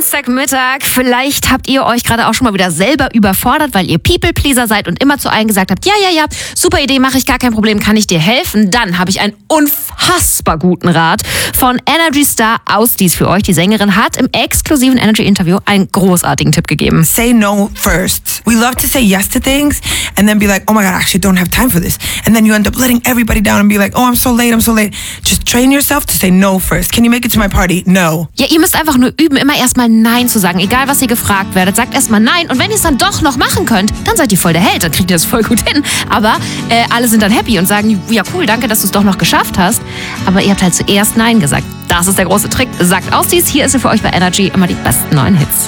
Dienstagmittag. Vielleicht habt ihr euch gerade auch schon mal wieder selber überfordert, weil ihr People-Pleaser seid und immer zu allen gesagt habt, ja, super Idee, mache ich, gar kein Problem, kann ich dir helfen? Dann habe ich einen unfassbar guten Rat von Energy Star Austis für euch. Die Sängerin hat im exklusiven Energy-Interview einen großartigen Tipp gegeben. Say no first. We love to say yes to things and then be like, oh my God, I actually don't have time for this. And then you end up letting everybody down and be like, oh, I'm so late. Just train yourself to say no first. Can you make it to my party? No. Ja, ihr müsst einfach nur üben, immer erstmal Nein zu sagen. Egal, was ihr gefragt werdet, sagt erstmal Nein. Und wenn ihr es dann doch noch machen könnt, dann seid ihr voll der Held. Dann kriegt ihr das voll gut hin. Aber alle sind dann happy und sagen, ja cool, danke, dass du es doch noch geschafft hast. Aber ihr habt halt zuerst Nein gesagt. Das ist der große Trick. Sagt Austis, hier ist er für euch bei Energy immer die besten neuen Hits.